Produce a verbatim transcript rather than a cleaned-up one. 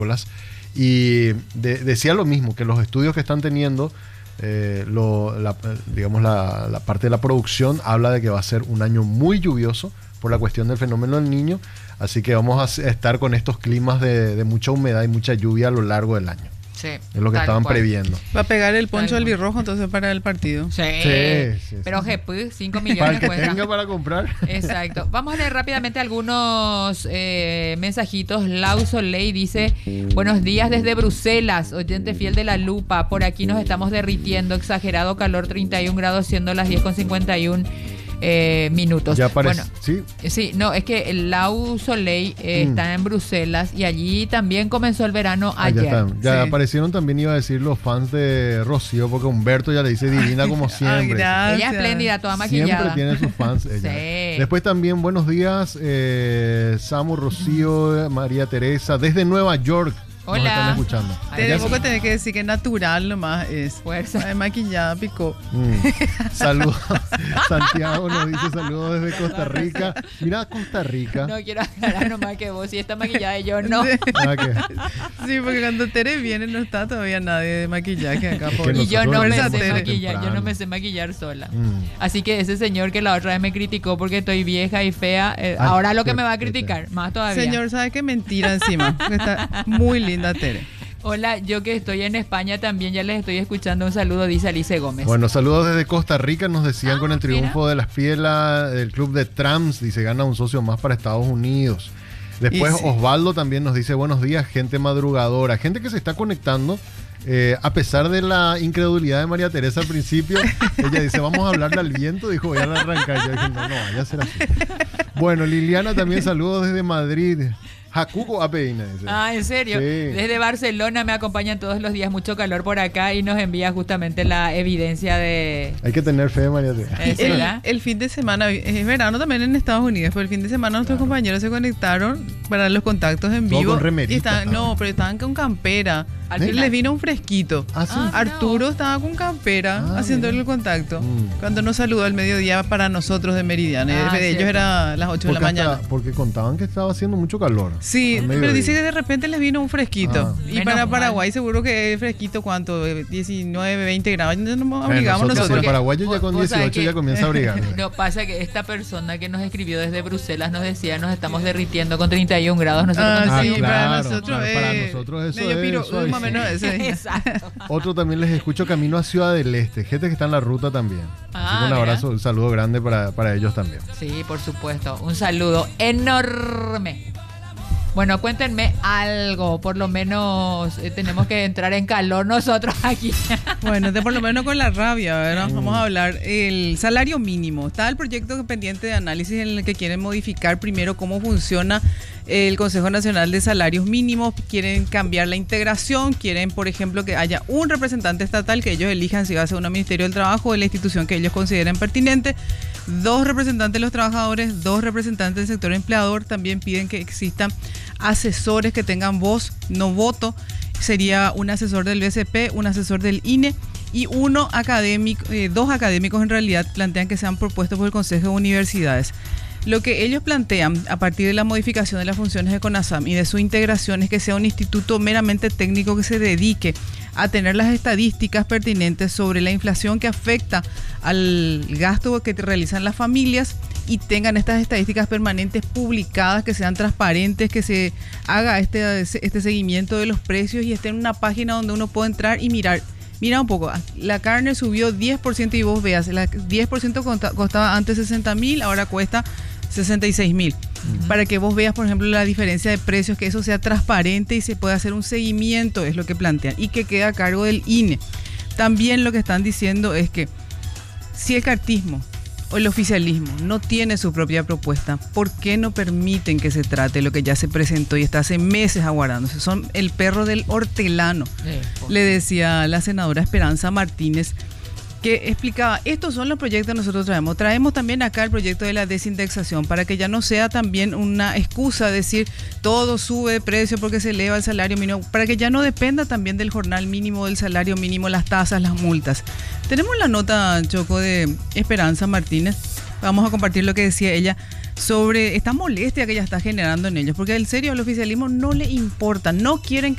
y de, decía lo mismo, que los estudios que están teniendo, eh, lo, la, digamos la, la parte de la producción habla de que va a ser un año muy lluvioso por la cuestión del fenómeno del Niño, así que vamos a estar con estos climas de, de mucha humedad y mucha lluvia a lo largo del año. Sí, es lo que estaban cual. previendo. Va a pegar el poncho albirrojo entonces para el partido. Sí, sí, sí, pero sí. G P, cinco millones para el que cuesta. tenga para comprar. Exacto. Vamos a leer rápidamente algunos eh, mensajitos. Lau Soleil dice: buenos días desde Bruselas, oyente fiel de La Lupa. Por aquí nos estamos derritiendo, exagerado calor, treinta y un grados, siendo las diez con cincuenta y uno eh, minutos. Ya aparece, bueno, sí. Sí, no, es que el Lau Soleil eh, mm. está en Bruselas y allí también comenzó el verano ah, ayer. Ya, ya sí. aparecieron también, iba a decir, los fans de Rocío, porque Humberto ya le dice divina como siempre. Ay, ella es espléndida, toda maquillada. Siempre tiene sus fans ella. Sí. Después también, buenos días, eh, Samu, Rocío, María Teresa, desde Nueva York. Hola. Nos están escuchando. Tenemos que tener que decir que natural nomás es. Fuerza. Ay, maquillada, picó. Mm. Saludos. Santiago nos dice saludos desde Costa Rica. Mira Costa Rica. No quiero aclarar nomás que vos, si está maquillada y yo no. Ah, ¿qué? Sí, porque cuando Tere viene no está todavía nadie de maquillaje acá. Por... Y yo no me sé Tere. maquillar, yo no me sé maquillar sola. Mm. Así que ese señor que la otra vez me criticó porque estoy vieja y fea, eh, Ay, ahora lo que me va a criticar, este. más todavía. Señor, ¿sabe qué? Mentira encima. Está muy linda Tere. Hola, yo que estoy en España también ya les estoy escuchando. Un saludo, dice Alice Gómez. Bueno, saludos desde Costa Rica, nos decían ah, con el triunfo mira. de las Pielas, del club de Trams, dice gana un socio más para Estados Unidos. Después sí. Osvaldo también nos dice buenos días, gente madrugadora, gente que se está conectando. Eh, a pesar de la incredulidad de María Teresa al principio, ella dice vamos a hablarle al viento, dijo voy a arrancar. Yo dije no, no vaya a ser así. Bueno, Liliana también saludos desde Madrid. Jacuco Apeina. Dice. Ah, ¿en serio? Sí. Desde Barcelona me acompañan todos los días, mucho calor por acá y nos envía justamente la evidencia de... Hay que tener fe, María Teresa. El, el fin de semana, es verano también en Estados Unidos, pero el fin de semana nuestros claro. compañeros se conectaron para los contactos en vivo. Con remerita, y estaban, no, pero estaban con campera. ¿Eh? Les vino un fresquito. ¿Ah, sí? ah, Arturo no. estaba con campera ah, haciéndole el contacto. Mm. Cuando nos saludó al mediodía para nosotros de Meridiano. Ah, de ellos era las ocho de la mañana. Hasta, porque contaban que estaba haciendo mucho calor. Sí, pero dice que de repente les vino un fresquito. Ah. Y Menos para Paraguay mal. Seguro que es fresquito, ¿cuánto? diecinueve, veinte grados. No nos obligamos nosotros. nosotros. En Paraguay ya con dieciocho que, ya comienza a abrigar. No, pasa que esta persona que nos escribió desde Bruselas nos decía nos estamos derritiendo con treinta y un grados. Nosotros ah, no sí, claro, para nosotros claro, es... Para nosotros eso medio es... Piro, más o menos ese. Exacto. Otro también les escucho camino a Ciudad del Este, gente que está en la ruta también. Ah, un abrazo, un saludo grande para, para ellos también. Sí, por supuesto. Un saludo enorme. Bueno, cuéntenme algo, por lo menos eh, tenemos que entrar en calor nosotros aquí. Bueno, de por lo menos con la rabia, ¿verdad? Mm. Vamos a hablar el salario mínimo. Está el proyecto pendiente de análisis en el que quieren modificar primero cómo funciona el Consejo Nacional de Salarios Mínimos, quieren cambiar la integración, quieren, por ejemplo, que haya un representante estatal que ellos elijan si va a ser un Ministerio del Trabajo o de la institución que ellos consideren pertinente, dos representantes de los trabajadores, dos representantes del sector empleador, también piden que existan asesores que tengan voz, no voto, sería un asesor del B C P, un asesor del I N E y uno académico, eh, dos académicos en realidad plantean que sean propuestos por el Consejo de Universidades. Lo que ellos plantean a partir de la modificación de las funciones de CONASAM y de su integración es que sea un instituto meramente técnico que se dedique a tener las estadísticas pertinentes sobre la inflación que afecta al gasto que realizan las familias y tengan estas estadísticas permanentes publicadas, que sean transparentes, que se haga este, este seguimiento de los precios y esté en una página donde uno pueda entrar y mirar. Mira un poco, la carne subió diez por ciento y vos veas, la diez por ciento costaba antes sesenta mil, ahora cuesta sesenta y seis mil. Uh-huh. Para que vos veas, por ejemplo, la diferencia de precios, que eso sea transparente y se pueda hacer un seguimiento, es lo que plantean, y que quede a cargo del I N E. También lo que están diciendo es que si el cartismo o el oficialismo no tiene su propia propuesta, ¿por qué no permiten que se trate lo que ya se presentó y está hace meses aguardándose? Son el perro del hortelano, eh, le decía la senadora Esperanza Martínez, que explicaba, estos son los proyectos que nosotros traemos. Traemos también acá el proyecto de la desindexación para que ya no sea también una excusa decir todo sube de precio porque se eleva el salario mínimo, para que ya no dependa también del jornal mínimo, del salario mínimo, las tasas, las multas. Tenemos la nota, Choco, de Esperanza Martínez. Vamos a compartir lo que decía ella sobre esta molestia que ya está generando en ellos, porque en serio al oficialismo no le importa, no quieren